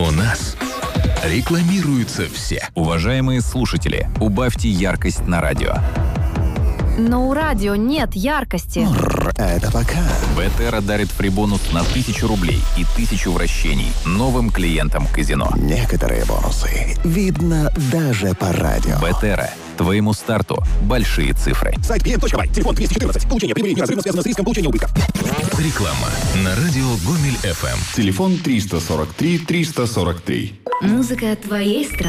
У нас рекламируются все. Уважаемые слушатели, убавьте яркость на радио. Но у радио нет яркости. Это пока. Бетера дарит фрибонус на 1000 рублей и 1000 вращений новым клиентам казино. Некоторые бонусы видно даже по радио. Бетера. Твоему старту большие цифры. Сайт PM.by. Телефон 214. Получение прибыли неразрывно связано с риском получения убытка. Реклама на радио Гомель ФМ. Телефон 343 343. Музыка твоей страны.